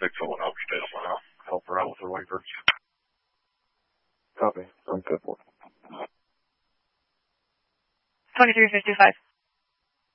Big phone up still, and I'll help her out with her wipers. Copy. I'm good for it. 2355.